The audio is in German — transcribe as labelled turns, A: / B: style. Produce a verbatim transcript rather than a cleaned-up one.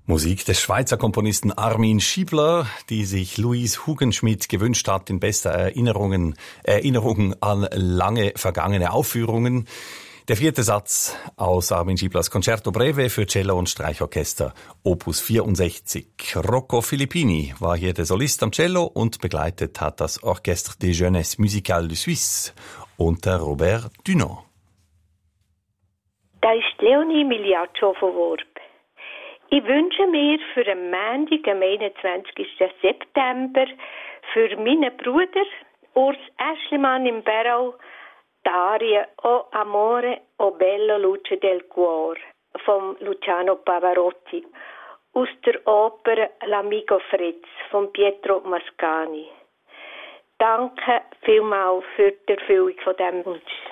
A: Musik des Schweizer Komponisten Armin Schiebler, die sich Louise Hugenschmidt gewünscht hat in bester Erinnerungen, Erinnerungen an lange vergangene Aufführungen. Der vierte Satz aus Armin Schieblers Concerto Breve für Cello und Streichorchester, Opus vierundsechzig. Rocco Filippini war hier der Solist am Cello und begleitet hat das Orchestre des Jeunesses Musicales de Suisse unter Robert Dunant.
B: Da ist Leonie Migliaccio von Worb. Ich wünsche mir für den Montag, am einundzwanzigsten September, für meinen Bruder Urs Eschlimann im Barrow, die Arie O Amore, O Bello Luce del Cuore von Luciano Pavarotti aus der Oper L'Amico Fritz von Pietro Mascagni. Danke vielmals für die Erfüllung von diesem Wunsch.